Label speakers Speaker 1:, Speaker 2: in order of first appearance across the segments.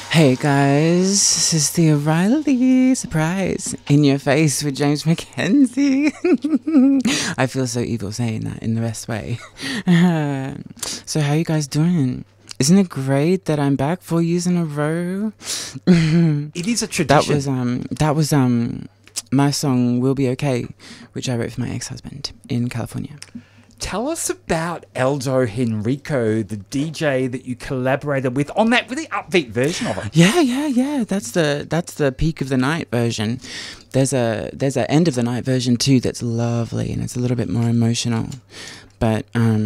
Speaker 1: Hey guys, this is the O'Reilly surprise in your face with James Mackenzie. I feel so evil saying that in the best way. So how you guys doing? Isn't it great that I'm back 4 years in a row?
Speaker 2: It is a tradition.
Speaker 1: That was my song "We'll Be Okay," which I wrote for my ex-husband in California.
Speaker 2: Tell us about Aldo Henrico, the DJ that you collaborated with on that really upbeat version of it.
Speaker 1: Yeah. That's the peak of the night version. There's a end of the night version too that's lovely and it's a little bit more emotional. But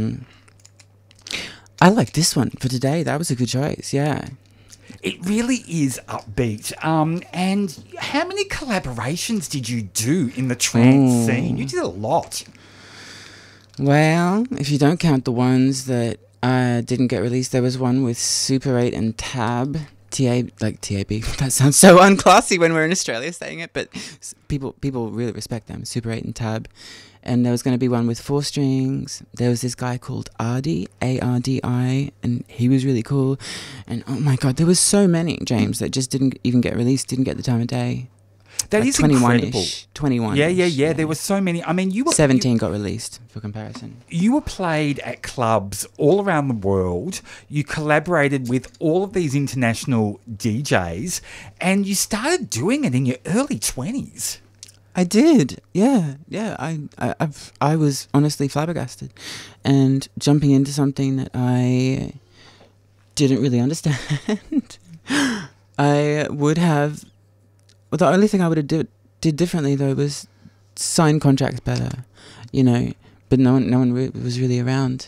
Speaker 1: I like this one for today. That was a good choice. Yeah.
Speaker 2: It really is upbeat. And how many collaborations did you do in the trance scene? You did a lot.
Speaker 1: Well, if you don't count the ones that didn't get released, there was one with Super 8 and Tab. TAB. That sounds so unclassy when we're in Australia saying it, but people really respect them. Super 8 and Tab. And there was going to be one with 4 strings. There was this guy called Ardi, Ardi, and he was really cool. And oh my God, there was so many, James, that just didn't even get released, didn't get the time of day.
Speaker 2: That is incredible.
Speaker 1: 21.
Speaker 2: Yeah. There were so many. I mean,
Speaker 1: 17 got released for comparison.
Speaker 2: You were played at clubs all around the world. You collaborated with all of these international DJs, and you started doing it in your early 20s.
Speaker 1: I did. Yeah. I was honestly flabbergasted, and jumping into something that I didn't really understand. I would have. Well, the only thing I would have did differently though was sign contracts better, But no one was really around,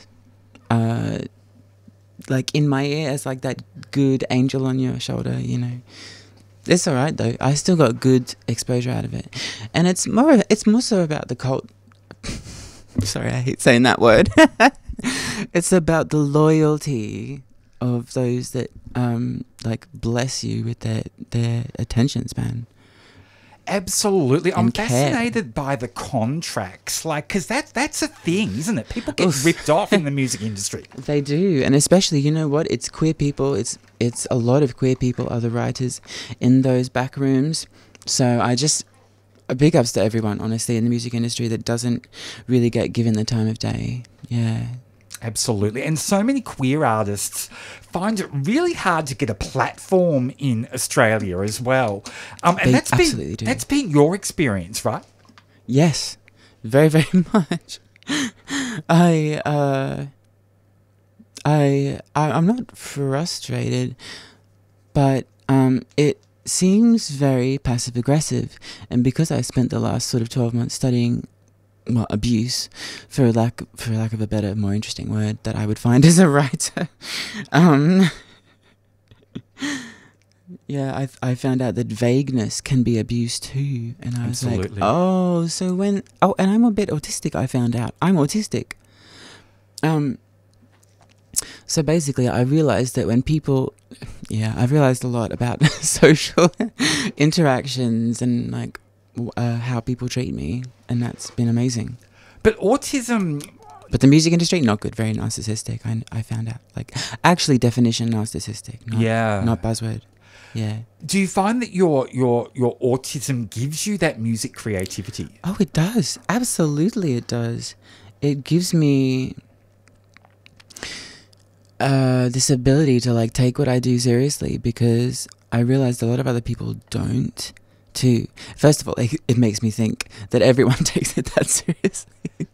Speaker 1: like in my ear as like that good angel on your shoulder, It's all right though. I still got good exposure out of it, and it's more so about the cult. Sorry, I hate saying that word. It's about the loyalty of those that like bless you with their attention span.
Speaker 2: Absolutely. I'm
Speaker 1: care.
Speaker 2: fascinated by the contracts, because that's a thing, isn't it? People get ripped off in the music industry.
Speaker 1: They do, and especially, you know what? It's queer people. It's a lot of queer people are the writers in those back rooms. So big ups to everyone, honestly, in the music industry that doesn't really get given the time of day. Yeah.
Speaker 2: Absolutely. And so many queer artists find it really hard to get a platform in Australia as well. And that's been your experience, right?
Speaker 1: Yes, very, very much. I'm not frustrated, but it seems very passive aggressive, and because I spent the last sort of 12 months studying abuse, for lack of a better, more interesting word that I would find as a writer. Yeah, I found out that vagueness can be abuse too, and I was
Speaker 2: Absolutely.
Speaker 1: like, and I'm a bit autistic. I found out I'm autistic. So basically, I realized that when people, I've realized a lot about social interactions and like how people treat me, and that's been amazing.
Speaker 2: But autism...
Speaker 1: But the music industry, not good, very narcissistic. I found out, like, actually definition narcissistic, not buzzword. Yeah.
Speaker 2: Do you find that your autism gives you that music creativity?
Speaker 1: Oh, it does. Absolutely, it does. It gives me this ability to like take what I do seriously, because I realized a lot of other people don't too. First of all, it makes me think that everyone takes it that seriously.